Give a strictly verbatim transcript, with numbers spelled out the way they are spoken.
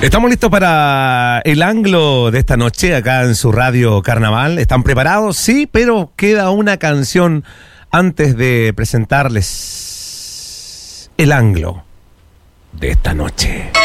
Estamos listos para el anglo de esta noche acá en su radio Carnaval. ¿Están preparados? Sí, pero queda una canción antes de presentarles el anglo de esta noche.